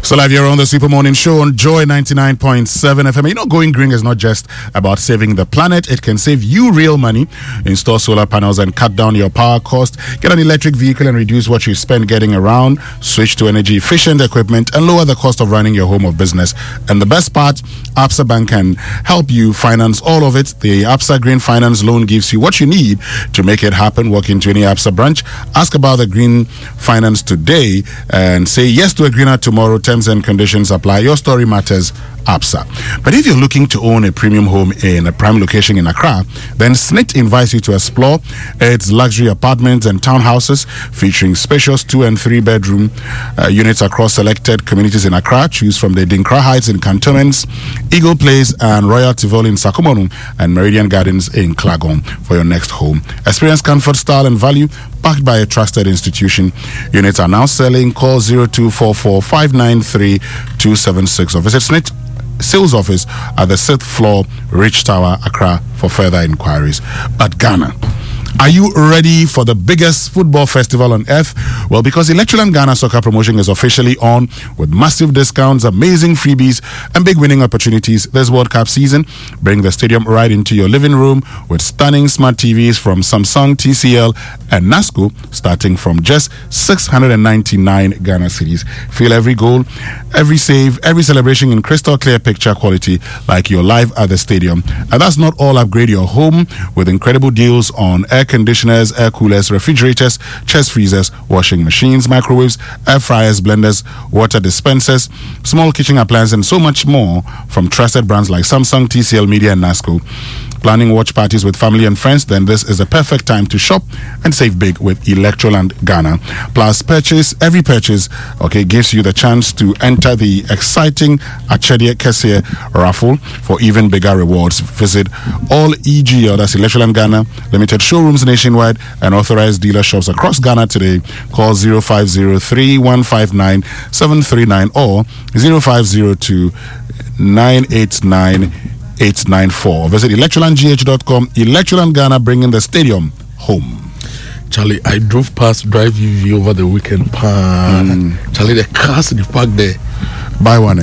So live here on the Super Morning Show on Joy 99.7 FM. You know, going green is not just about saving the planet. It can save you real money. Install solar panels and cut down your power cost. Get an electric vehicle and reduce what you spend getting around. Switch to energy efficient equipment and lower the cost of running your home or business. And the best part, Absa Bank can help you finance all of it. The Absa Green Finance Loan gives you what you need to make it happen. Walk into any Absa branch, ask about the Green Finance today, and say yes to a greener tomorrow. Terms and conditions apply. Your story matters, Absa. But if you're looking to own a premium home in a prime location in Accra, then SNIT invites you to explore its luxury apartments and townhouses featuring spacious 2 and 3 bedroom units across selected communities in Accra. Choose from the Dinkra Heights in Cantonments, Eagle Place and Royal Tivoli in Sakomonu, and Meridian Gardens in Klagon for your next home. Experience comfort, style and value backed by a trusted institution. Units are now selling. Call 0244 593 276 or visit SNIT sales office at the 6th floor, Rich Tower, Accra for further inquiries. But Ghana, are you ready for the biggest football festival on earth? Well, because Electroland Ghana Soccer Promotion is officially on with massive discounts, amazing freebies, and big winning opportunities this World Cup season. Bring the stadium right into your living room with stunning smart TVs from Samsung, TCL, and NASCO, starting from just 699 Ghana cedis. Feel every goal, every save, every celebration in crystal clear picture quality like you're live at the stadium. And that's not all. Upgrade your home with incredible deals on air conditioners, air coolers, refrigerators, chest freezers, washing machines, microwaves, air fryers, blenders, water dispensers, small kitchen appliances, and so much more from trusted brands like Samsung, TCL, Media, and NASCO. Planning watch parties with family and friends? Then this is the perfect time to shop and save big with Electroland Ghana. Plus, every purchase, gives you the chance to enter the exciting Achede Kese raffle for even bigger rewards. Visit all EG, that's Electroland Ghana limited showrooms nationwide and authorized dealer shops across Ghana today. Call 0503 159 739 or 0502 989 894. Visit electrolandgh.com. Electroland Ghana, bringing the stadium home. Charlie, I drove past Drive UV over the weekend. Charlie, the cars in the park there. Buy one.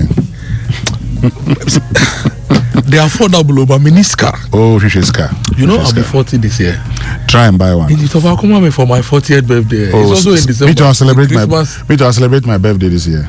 They are affordable, but miniska. Oh, Rishi's car. You know, I'll be 40 this year. Try and buy one. It's over for my 40th birthday. Oh, it's also in December. Me too, I'll celebrate my birthday this year.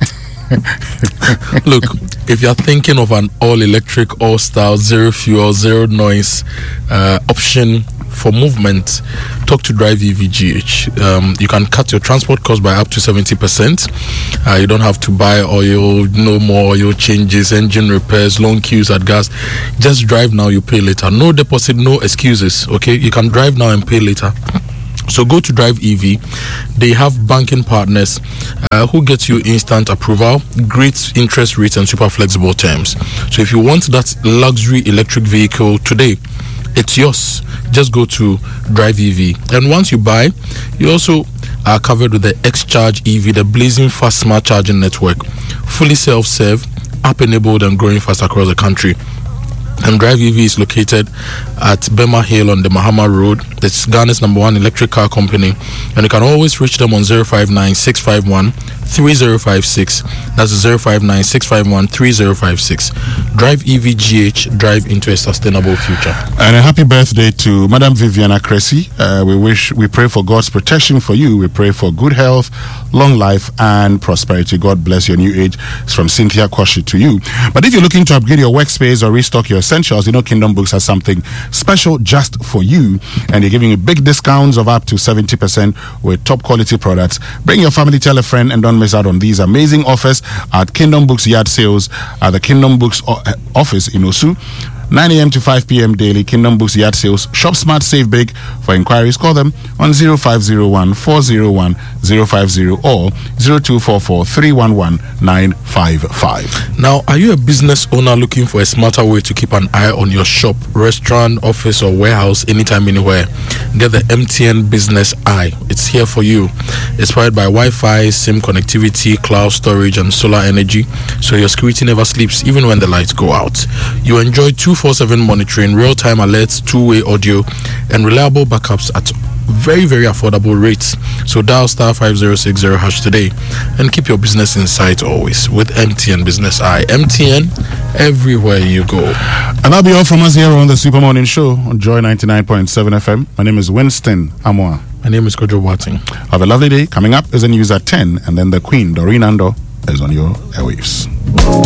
Look, if you're thinking of an all-electric, all-style, zero fuel, zero noise option for movement, talk to Drive EVGH. You can cut your transport cost by up to 70%. You don't have to buy oil, no more oil changes, engine repairs, long queues at gas. Just drive now, you pay later. No deposit, no excuses. Okay, you can drive now and pay later. So go to Drive EV. They have banking partners who get you instant approval, great interest rates, and super flexible terms. So if you want that luxury electric vehicle today, it's yours. Just go to Drive EV. And once you buy, you also are covered with the X-Charge EV, the blazing fast smart charging network, fully self-serve, app-enabled, and growing fast across the country. And Drive EV is located at Bema Hill on the Mahama Road. It's Ghana's #1 electric car company. And you can always reach them on 059 651 3056. That's 059 651 3056. Drive EVGH, drive into a sustainable future. And a happy birthday to Madam Viviana Cressy. We pray for God's protection for you. We pray for good health, long life, and prosperity. God bless your new age. It's from Cynthia Koshi to you. But if you're looking to upgrade your workspace or restock your essentials, you know Kingdom Books has something special just for you. And they're giving you big discounts of up to 70% with top quality products. Bring your family, tell a friend, and don't miss out on these amazing offers at Kingdom Books Yard Sales at the Kingdom Books office in Osu. 9 a.m. to 5 p.m. daily. Kingdom Books Yard Sales. Shop smart, save big. For inquiries, call them on 0501 401 050 or 0244 311 955. Now, are you a business owner looking for a smarter way to keep an eye on your shop, restaurant, office, or warehouse anytime, anywhere? Get the MTN Business Eye. It's here for you. It's powered by Wi-Fi, SIM connectivity, cloud storage, and solar energy, so your security never sleeps even when the lights go out. You enjoy 24/7 monitoring, real-time alerts, two-way audio, and reliable backups at very, very affordable rates. So dial star 5060 hash today and keep your business in sight always with MTN Business Eye. MTN, everywhere you go. And that'll be all from us here on the Super Morning Show on Joy 99.7 FM. My name is Winston Amoa. My name is Kojo Watting. Have a lovely day. Coming up is the news at 10, and then the Queen, Doreen Ando, is on your airwaves.